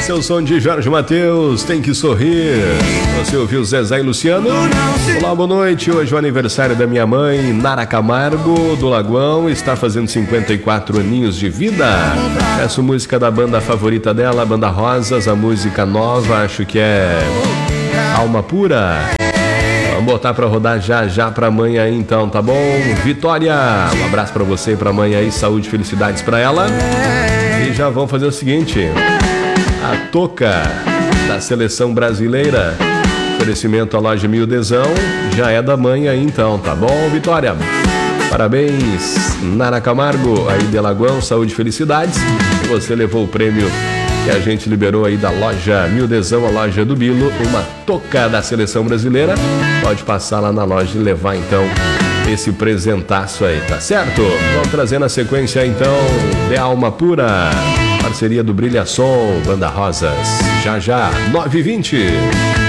Esse é o som de Jorge Mateus, Tem Que Sorrir. Você ouviu Zezé e Luciano? Olá, boa noite. Hoje é o aniversário da minha mãe, Nara Camargo, do Lagoão. Está fazendo 54 aninhos de vida. Essa música da banda favorita dela, a Banda Rosas. A música nova, acho que é Alma Pura. Vamos botar pra rodar já pra mãe aí então, tá bom? Vitória, um abraço pra você e pra mãe aí, saúde e felicidades pra ela. E já vamos fazer o seguinte, a touca da seleção brasileira, oferecimento à loja Miudezão, já é da mãe aí então, tá bom, Vitória? Parabéns, Nara Camargo, aí de Lagoão, saúde e felicidades. E você levou o prêmio que a gente liberou aí da loja Miudezão, a loja do Bilo, uma touca da seleção brasileira. Pode passar lá na loja e levar então esse presentaço aí, tá certo? Vamos trazer na sequência então de Alma Pura, parceria do Brilha Som, Banda Rosas. Já, 9h20.